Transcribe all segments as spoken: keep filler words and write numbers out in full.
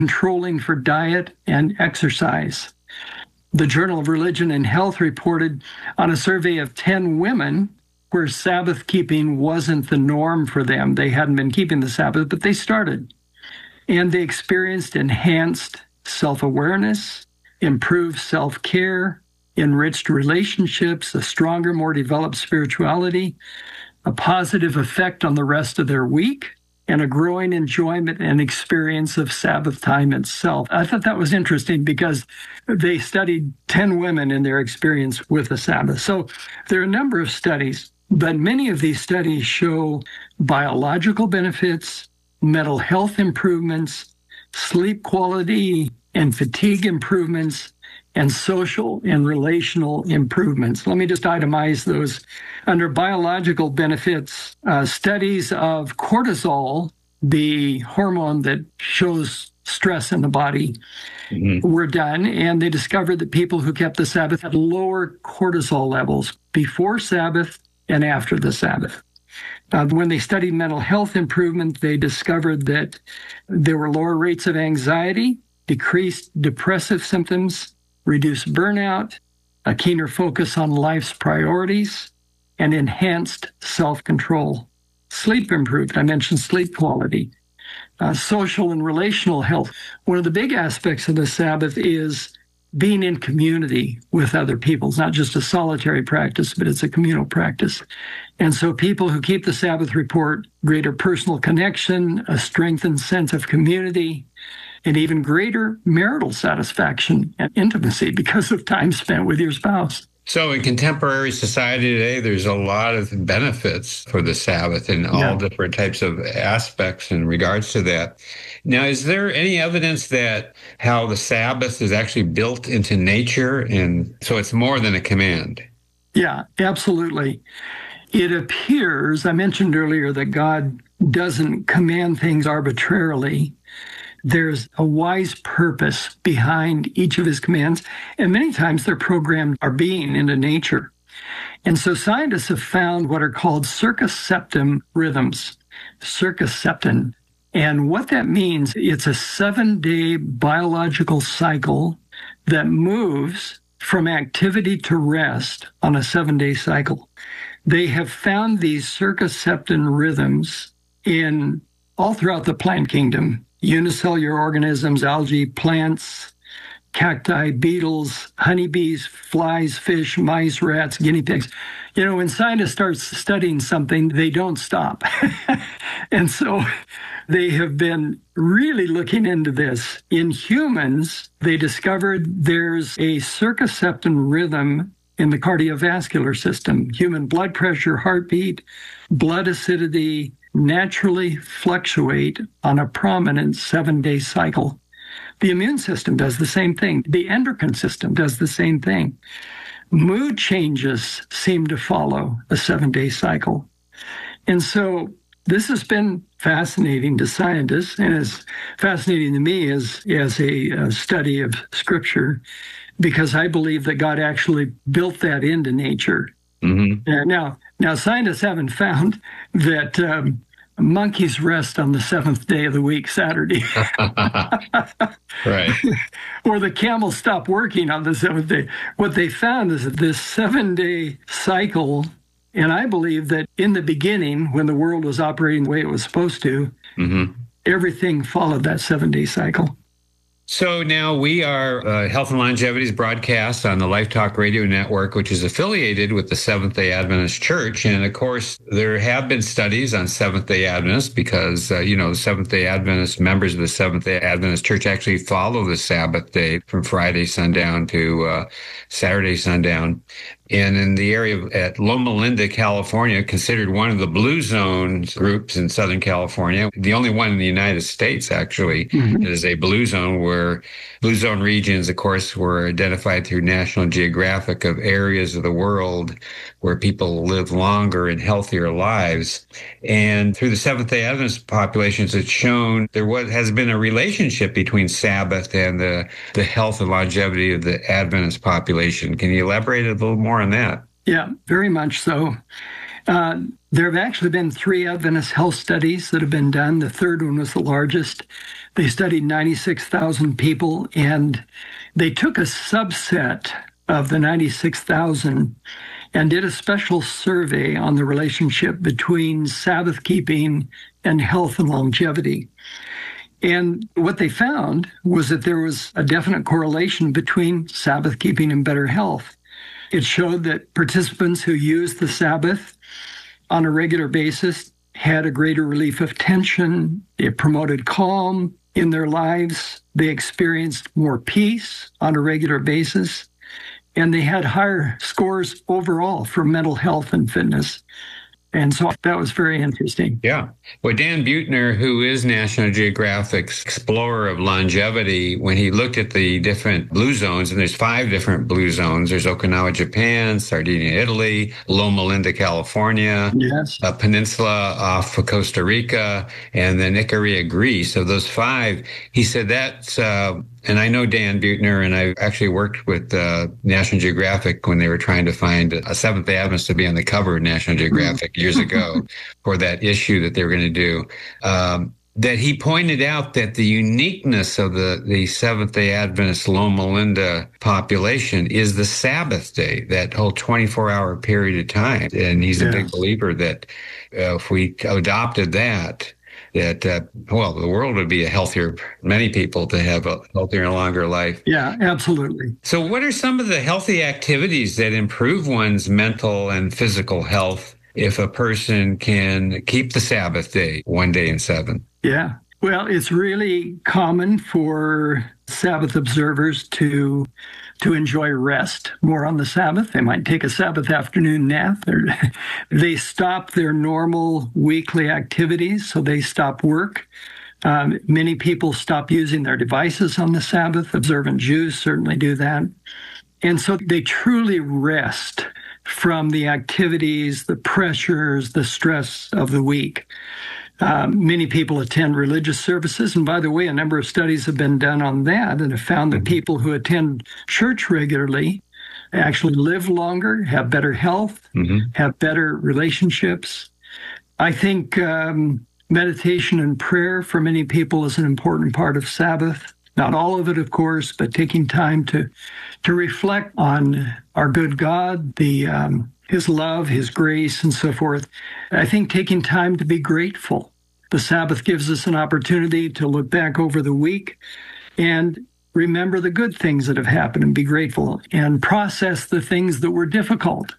controlling for diet and exercise. The Journal of Religion and Health reported on a survey of ten women where Sabbath keeping wasn't the norm for them. They hadn't been keeping the Sabbath, but they started. And they experienced enhanced self-awareness, improved self-care, enriched relationships, a stronger, more developed spirituality, a positive effect on the rest of their week, and a growing enjoyment and experience of Sabbath time itself. I thought that was interesting because they studied ten women in their experience with the Sabbath. So there are a number of studies, but many of these studies show biological benefits, mental health improvements, sleep quality and fatigue improvements, and social and relational improvements. Let me just itemize those. Under biological benefits, uh, studies of cortisol, the hormone that shows stress in the body, mm-hmm. were done, and they discovered that people who kept the Sabbath had lower cortisol levels before Sabbath and after the Sabbath. Uh, when they studied mental health improvement, they discovered that there were lower rates of anxiety, decreased depressive symptoms, reduced burnout, a keener focus on life's priorities, and enhanced self-control. Sleep improved. I mentioned sleep quality. Uh, social and relational health. One of the big aspects of the Sabbath is being in community with other people. It's not just a solitary practice, but it's a communal practice. And so people who keep the Sabbath report greater personal connection, a strengthened sense of community, and even greater marital satisfaction and intimacy because of time spent with your spouse. So in contemporary society today, there's a lot of benefits for the Sabbath and all yeah. different types of aspects in regards to that. Now, is there any evidence that how the Sabbath is actually built into nature, and so it's more than a command? Yeah, absolutely. It appears, I mentioned earlier, that God doesn't command things arbitrarily. There's a wise purpose behind each of his commands, and many times they're programmed our being into nature. And so scientists have found what are called circumseptum rhythms, circumseptan. And what that means, it's a seven-day biological cycle that moves from activity to rest on a seven-day cycle. They have found these circumseptan rhythms in all throughout the plant kingdom. Unicellular organisms, algae, plants, cacti, beetles, honeybees, flies, fish, mice, rats, guinea pigs. You know, when scientists start studying something, they don't stop. And so they have been really looking into this. In humans, they discovered there's a circumseptan rhythm in the cardiovascular system. Human blood pressure, heartbeat, blood acidity, naturally fluctuate on a prominent seven-day cycle. The immune system does the same thing. The endocrine system does the same thing. Mood changes seem to follow a seven-day cycle. And so this has been fascinating to scientists, and as fascinating to me as, as a, a study of Scripture, because I believe that God actually built that into nature. Mm-hmm. Uh, now, now, scientists haven't found that um, monkeys rest on the seventh day of the week, Saturday. Right. Or the camels stop working on the seventh day. What they found is that this seven-day cycle, and I believe that in the beginning, when the world was operating the way it was supposed to, mm-hmm. everything followed that seven-day cycle. So now we are uh, Health and Longevity's broadcast on the Life Talk Radio Network, which is affiliated with the Seventh-day Adventist Church. And of course, there have been studies on Seventh-day Adventists because, uh, you know, the Seventh-day Adventist members of the Seventh-day Adventist Church actually follow the Sabbath day from Friday sundown to uh, Saturday sundown. And in the area of, at Loma Linda, California, considered one of the blue zone groups in Southern California, the only one in the United States, actually, mm-hmm. is a blue zone where blue zone regions, of course, were identified through National Geographic of areas of the world where people live longer and healthier lives. And through the Seventh-day Adventist populations, it's shown there was, has been a relationship between Sabbath and the, the health and longevity of the Adventist population. Can you elaborate a little more on that? Yeah, very much so. Uh, there have actually been three Adventist health studies that have been done. The third one was the largest. They studied ninety-six thousand people, and they took a subset of the ninety-six thousand and did a special survey on the relationship between Sabbath keeping and health and longevity. And what they found was that there was a definite correlation between Sabbath keeping and better health. It showed that participants who used the Sabbath on a regular basis had a greater relief of tension. It promoted calm in their lives. They experienced more peace on a regular basis. And they had higher scores overall for mental health and fitness. And so that was very interesting. Yeah. Well, Dan Buettner, who is National Geographic's explorer of longevity, when he looked at the different blue zones, and there's five different blue zones. There's Okinawa, Japan, Sardinia, Italy, Loma Linda, California, yes, a peninsula off of Costa Rica, and then Icaria, Greece. So those five, he said that's, uh, and I know Dan Buettner, and I actually worked with uh, National Geographic when they were trying to find a Seventh-day Adventist to be on the cover of National Geographic years ago for that issue that they were going to do. Um, that he pointed out that the uniqueness of the, the Seventh-day Adventist Loma Linda population is the Sabbath day, that whole twenty-four hour period of time. And he's a yes. big believer that uh, if we adopted that, that, uh, well, the world would be a healthier, many people to have a healthier and longer life. Yeah, absolutely. So what are some of the healthy activities that improve one's mental and physical health if a person can keep the Sabbath day one day in seven? Yeah. Well, it's really common for Sabbath observers to to enjoy rest more on the Sabbath. They might take a Sabbath afternoon nap. They're, they stop their normal weekly activities, so they stop work. Um, many people stop using their devices on the Sabbath. Observant Jews certainly do that. And so they truly rest from the activities, the pressures, the stress of the week. Um, many people attend religious services. And by the way, a number of studies have been done on that and have found that people who attend church regularly actually live longer, have better health, mm-hmm. have better relationships. I think um, meditation and prayer for many people is an important part of Sabbath. Not all of it, of course, but taking time to to reflect on our good God, the um, His love, His grace, and so forth. I think taking time to be grateful. The Sabbath gives us an opportunity to look back over the week and remember the good things that have happened and be grateful and process the things that were difficult.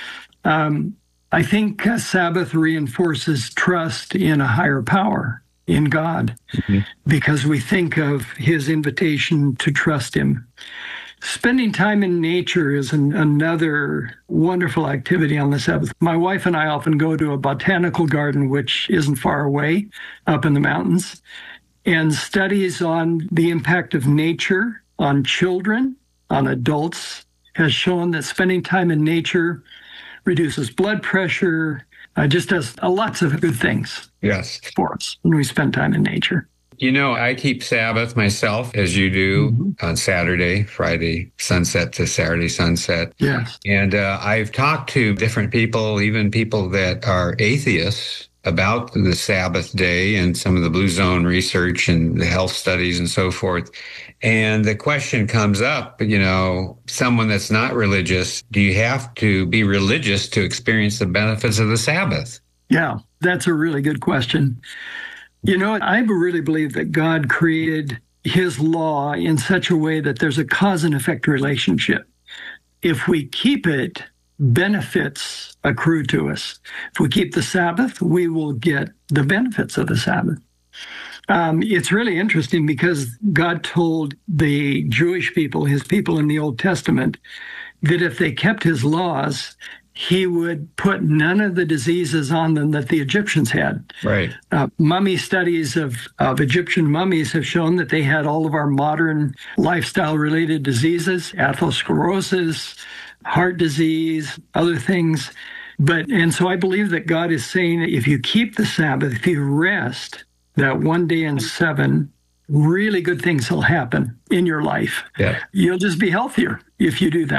Um, I think uh, Sabbath reinforces trust in a higher power, in God, mm-hmm. because we think of His invitation to trust Him. Spending time in nature is an, another wonderful activity on the Sabbath. My wife and I often go to a botanical garden, which isn't far away, up in the mountains, and studies on the impact of nature on children, on adults, has shown that spending time in nature reduces blood pressure, uh, just does uh, lots of good things yes. for us when we spend time in nature. You know, I keep Sabbath myself, as you do, mm-hmm. on Saturday, Friday sunset to Saturday sunset. Yes. And uh, I've talked to different people, even people that are atheists, about the Sabbath day and some of the Blue Zone research and the health studies and so forth. And the question comes up, you know, someone that's not religious, do you have to be religious to experience the benefits of the Sabbath? Yeah, that's a really good question. You know, I really believe that God created His law in such a way that there's a cause and effect relationship. If we keep it, benefits accrue to us. If we keep the Sabbath, we will get the benefits of the Sabbath. Um, it's really interesting because God told the Jewish people, His people in the Old Testament, that if they kept His laws, He would put none of the diseases on them that the Egyptians had. Right. Uh, mummy studies of, of Egyptian mummies have shown that they had all of our modern lifestyle-related diseases, atherosclerosis, heart disease, other things. But and so I believe that God is saying that if you keep the Sabbath, if you rest, that one day in seven, really good things will happen in your life. Yeah. You'll just be healthier if you do that.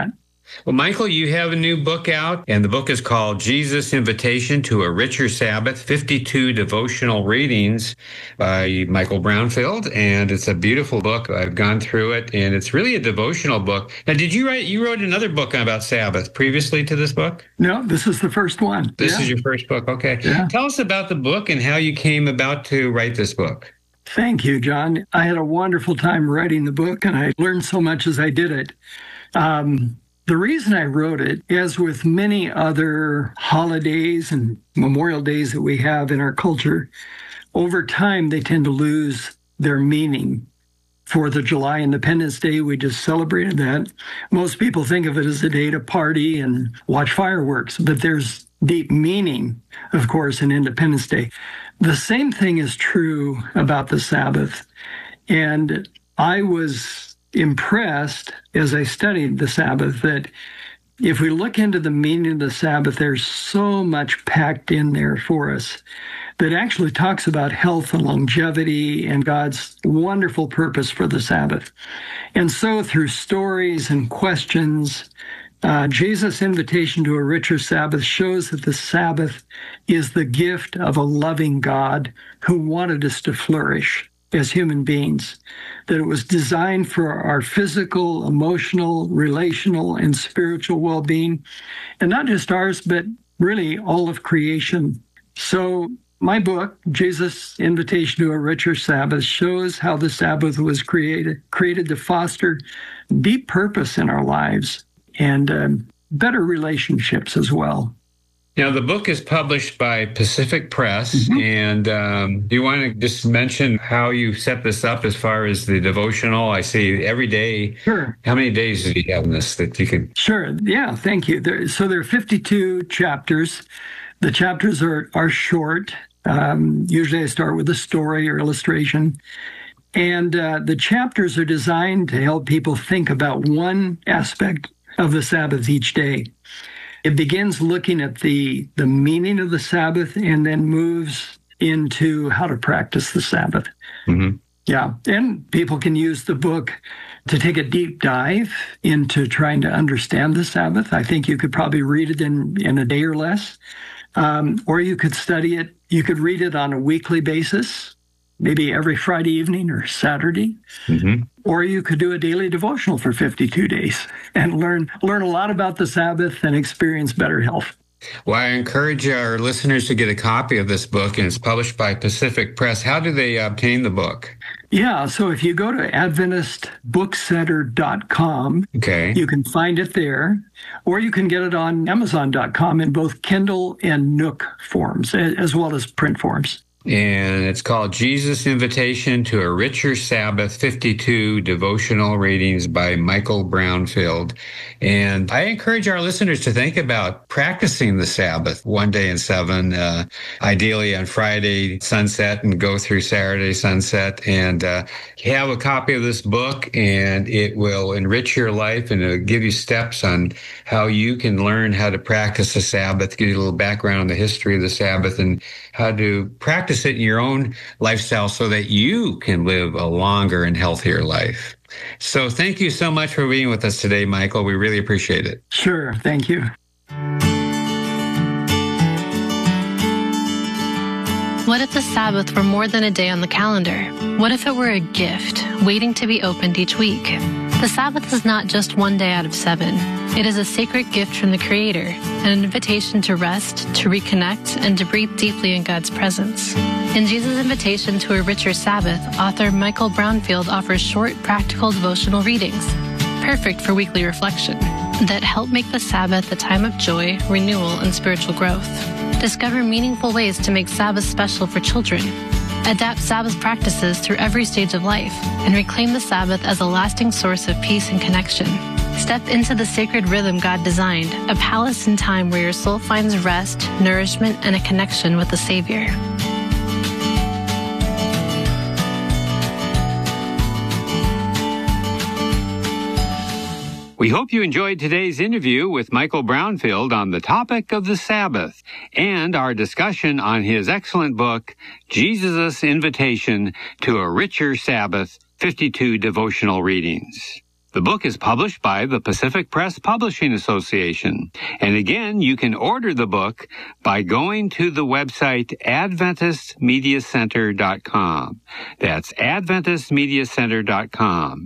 Well, Michael, you have a new book out, and the book is called Jesus' Invitation to a Richer Sabbath, fifty-two Devotional Readings by Michael Brownfield. And it's a beautiful book. I've gone through it, and it's really a devotional book. Now, did you write, you wrote another book about Sabbath previously to this book? No, this is the first one. This yeah. is your first book. Okay. Yeah. Tell us about the book and how you came about to write this book. Thank you, John. I had a wonderful time writing the book, and I learned so much as I did it. Um, the reason I wrote it, as with many other holidays and memorial days that we have in our culture, over time they tend to lose their meaning. Fourth of July, Independence Day, we just celebrated that. Most people think of it as a day to party and watch fireworks, but there's deep meaning, of course, in Independence Day. The same thing is true about the Sabbath. And I was impressed as I studied the Sabbath that if we look into the meaning of the Sabbath, there's so much packed in there for us that actually talks about health and longevity and God's wonderful purpose for the Sabbath. And so through stories and questions, Uh, Jesus' invitation to a richer Sabbath shows that the Sabbath is the gift of a loving God who wanted us to flourish as human beings, that it was designed for our physical, emotional, relational, and spiritual well-being, and not just ours, but really all of creation. So my book, Jesus' Invitation to a Richer Sabbath, shows how the Sabbath was created, created to foster deep purpose in our lives and um, better relationships as well. Now, the book is published by Pacific Press, mm-hmm. and um, do you want to just mention how you set this up as far as the devotional? I see every day. Sure. How many days do you have in this that you could? Sure. Yeah, thank you. There, so there are fifty-two chapters. The chapters are, are short. Um, usually I start with a story or illustration. And uh, the chapters are designed to help people think about one aspect of the Sabbath each day. It begins looking at the, the meaning of the Sabbath and then moves into how to practice the Sabbath. Mm-hmm. Yeah, and people can use the book to take a deep dive into trying to understand the Sabbath. I think you could probably read it in, in a day or less, um, or you could study it. You could read it on a weekly basis, maybe every Friday evening or Saturday. Mm-hmm. Or you could do a daily devotional for fifty-two days and learn learn a lot about the Sabbath and experience better health. Well, I encourage our listeners to get a copy of this book, and it's published by Pacific Press. How do they obtain the book? Yeah, so if you go to Adventist Book Center dot com, okay, you can find it there, or you can get it on Amazon dot com in both Kindle and Nook forms, as well as print forms. And it's called Jesus' Invitation to a Richer Sabbath, fifty-two Devotional Readings by Michael Brownfield. And I encourage our listeners to think about practicing the Sabbath one day in seven, uh, ideally on Friday sunset and go through Saturday sunset. And uh, have a copy of this book, and it will enrich your life and it'll give you steps on how you can learn how to practice the Sabbath, give you a little background on the history of the Sabbath and how to practice it in your own lifestyle so that you can live a longer and healthier life. So thank you so much for being with us today, Michael. We really appreciate it. Sure. Thank you. What if the Sabbath were more than a day on the calendar? What if it were a gift waiting to be opened each week? The Sabbath is not just one day out of seven. It is a sacred gift from the Creator, an invitation to rest, to reconnect, and to breathe deeply in God's presence. In Jesus' Invitation to a Richer Sabbath, author Michael Brownfield offers short, practical devotional readings, perfect for weekly reflection, that help make the Sabbath a time of joy, renewal, and spiritual growth. Discover meaningful ways to make Sabbath special for children. Adapt Sabbath practices through every stage of life and reclaim the Sabbath as a lasting source of peace and connection. Step into the sacred rhythm God designed, a palace in time where your soul finds rest, nourishment, and a connection with the Savior. We hope you enjoyed today's interview with Michael Brownfield on the topic of the Sabbath and our discussion on his excellent book, Jesus' Invitation to a Richer Sabbath, fifty-two Devotional Readings. The book is published by the Pacific Press Publishing Association. And again, you can order the book by going to the website adventist media center dot com. That's adventist media center dot com.